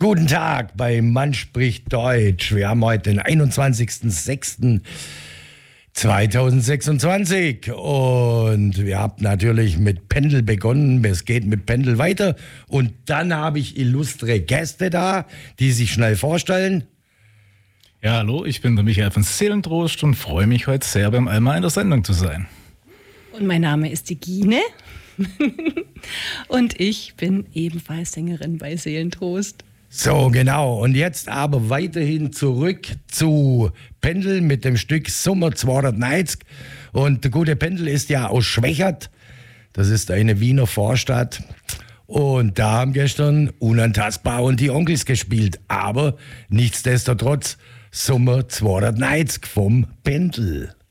Guten Tag bei Mann spricht Deutsch. Wir haben heute den 21.06.2026 und wir haben natürlich mit Pendel begonnen. Es geht mit Pendel weiter und dann habe ich illustre Gäste da, die sich schnell vorstellen. Ja, hallo, ich bin der Michael von Seelentrost und freue mich heute sehr, beim Alma in der Sendung zu sein. Und mein Name ist die Gine und ich bin ebenfalls Sängerin bei Seelentrost. So, genau. Und jetzt aber weiterhin zurück zu Pendel mit dem Stück Sommer 290. Und der gute Pendel ist ja aus Schwächert. Das ist eine Wiener Vorstadt. Und da haben gestern Unantastbar und die Onkels gespielt. Aber nichtsdestotrotz Sommer 290 vom Pendel.